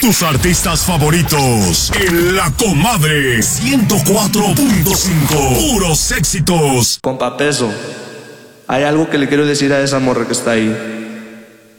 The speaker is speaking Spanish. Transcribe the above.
Tus artistas favoritos en La Comadre 104.5. Puros éxitos. Compa Peso, hay algo que le quiero decir a esa morra que está ahí.